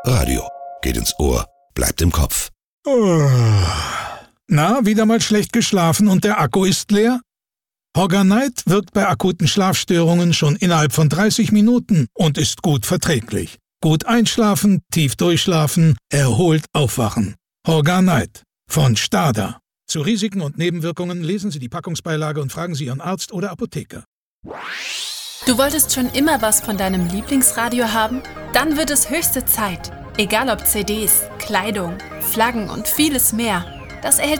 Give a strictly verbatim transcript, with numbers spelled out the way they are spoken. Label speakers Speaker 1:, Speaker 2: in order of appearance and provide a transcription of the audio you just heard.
Speaker 1: Radio. Geht ins Ohr, bleibt im Kopf.
Speaker 2: Na, wieder mal schlecht geschlafen und der Akku ist leer? Horganite wirkt bei akuten Schlafstörungen schon innerhalb von dreißig Minuten und ist gut verträglich. Gut einschlafen, tief durchschlafen, erholt aufwachen. Horganite von Stada. Zu Risiken und Nebenwirkungen lesen Sie die Packungsbeilage und fragen Sie Ihren Arzt oder Apotheker.
Speaker 3: Du wolltest schon immer was von deinem Lieblingsradio haben? Dann wird es höchste Zeit. Egal ob C Ds, Kleidung, Flaggen und vieles mehr. Das erhältst